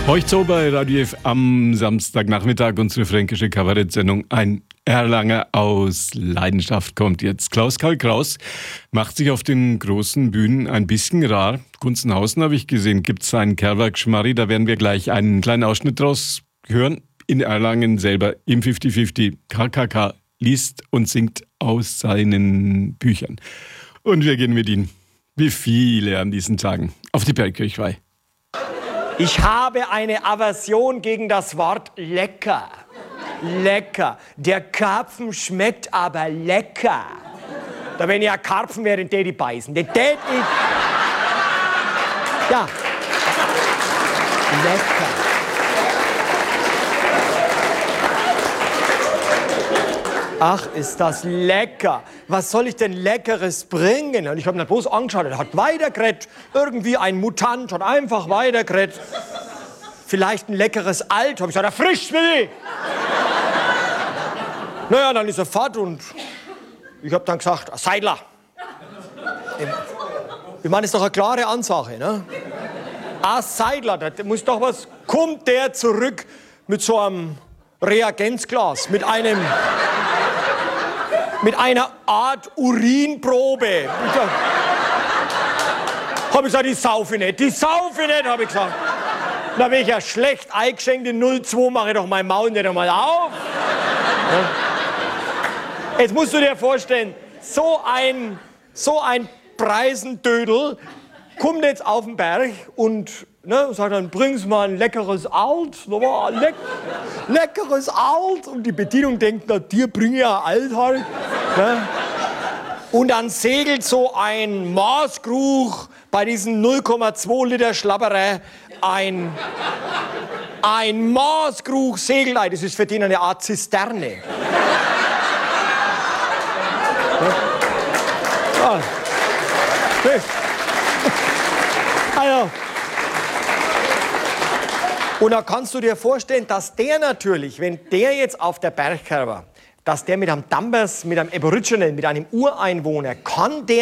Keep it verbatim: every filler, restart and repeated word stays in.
Heute so bei Radio F am Samstagnachmittag unsere fränkische Kabarettsendung Ein Erlanger aus Leidenschaft kommt jetzt. Klaus-Karl Kraus macht sich auf den großen Bühnen ein bisschen rar. Gunzenhausen habe ich gesehen, gibt es einen Kerberg-Schmarri, da werden wir gleich einen kleinen Ausschnitt draus hören. In Erlangen selber im fünfzig fünfzig K K K liest und singt aus seinen Büchern. Und wir gehen mit ihm, wie viele an diesen Tagen, auf die Bergkirchweih. Ich habe eine Aversion gegen das Wort lecker. Lecker. Der Karpfen schmeckt aber lecker. Da wenn ja Karpfen wäre, den die beißen. Den tät ich. Ja. Lecker. Ach, ist das lecker. Was soll ich denn Leckeres bringen? Und ich habe ihn bloß angeschaut, er hat weitergeredet. Irgendwie ein Mutant hat einfach weitergeredet. Vielleicht ein leckeres Alt. Habe ich gesagt, frisch will ich. Naja, dann ist er fort und ich habe dann gesagt, Seidler. Ich meine, das ist doch eine klare Ansage, ne? Ah, Seidler, da muss doch was. Kommt der zurück mit so einem Reagenzglas, mit einem... mit einer Art Urinprobe. Habe ich gesagt, die saufe nicht, die saufe nicht, habe ich gesagt. Na, wenn ich ja schlecht eingeschenkte null zwei mache ich doch mein Maul nicht einmal auf. Ja. Jetzt musst du dir vorstellen, so ein, so ein Preisendödel kommt jetzt auf den Berg und ne, sagt dann, bring's mal ein leckeres Alt. Leck, leckeres Alt. Und die Bedienung denkt, na, dir bring ich ja Alt halt. Ne? Und dann segelt so ein Maßkrug bei diesen null Komma zwei Liter Schlapperer ein, ein Maßkrug segelt ein. Das ist für den eine Art Zisterne. Ja. Also. Und da kannst du dir vorstellen, dass der natürlich, wenn der jetzt auf der Bergkerber, dass der mit einem Dambers, mit einem Aboriginal, mit einem Ureinwohner, kann der